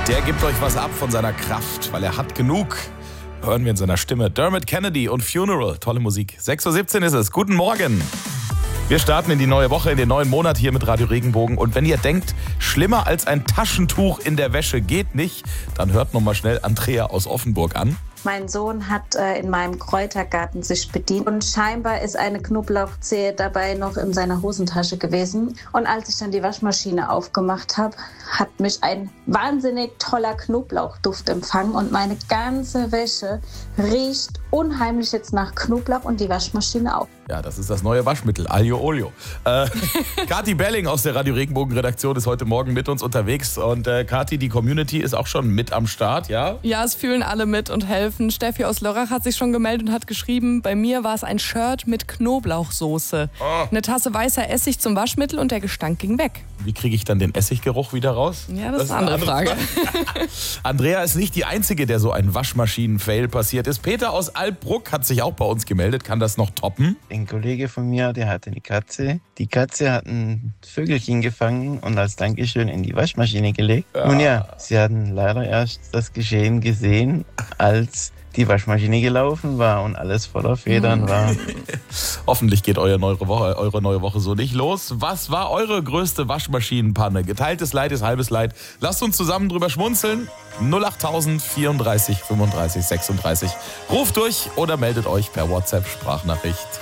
Der gibt euch was ab von seiner Kraft, weil er hat genug. Hören wir in seiner Stimme. Dermot Kennedy und Funeral. Tolle Musik. 6:17 Uhr ist es. Guten Morgen. Wir starten in die neue Woche, in den neuen Monat hier mit Radio Regenbogen. Und wenn ihr denkt, schlimmer als ein Taschentuch in der Wäsche geht nicht, dann hört noch mal schnell Andrea aus Offenburg an. Mein Sohn hat in meinem Kräutergarten sich bedient und scheinbar ist eine Knoblauchzehe dabei noch in seiner Hosentasche gewesen. Und als ich dann die Waschmaschine aufgemacht habe, hat mich ein wahnsinnig toller Knoblauchduft empfangen und meine ganze Wäsche riecht unheimlich jetzt nach Knoblauch und die Waschmaschine auch. Ja, das ist das neue Waschmittel, Aglio Olio. Kathi Belling aus der Radio Regenbogen-Redaktion ist heute Morgen mit uns unterwegs. Und Kathi, die Community ist auch schon mit am Start, ja? Ja, es fühlen alle mit und helfen. Steffi aus Lörrach hat sich schon gemeldet und hat geschrieben, bei mir war es ein Shirt mit Knoblauchsoße. Oh. Eine Tasse weißer Essig zum Waschmittel und der Gestank ging weg. Wie kriege ich dann den Essiggeruch wieder raus? Ja, das ist eine andere Frage. Andrea ist nicht die Einzige, der so ein Waschmaschinen-Fail passiert ist. Peter aus Alpbruck hat sich auch bei uns gemeldet. Kann das noch toppen? Ein Kollege von mir, der hatte eine Katze. Die Katze hat ein Vögelchen gefangen und als Dankeschön in die Waschmaschine gelegt. Ja. Nun ja, sie hatten leider erst das Geschehen gesehen, als die Waschmaschine gelaufen war und alles voller Federn war. Hoffentlich geht eure neue Woche so nicht los. Was war eure größte Waschmaschinenpanne? Geteiltes Leid ist halbes Leid. Lasst uns zusammen drüber schmunzeln. 08000 34 35 36. Ruft durch oder meldet euch per WhatsApp-Sprachnachricht.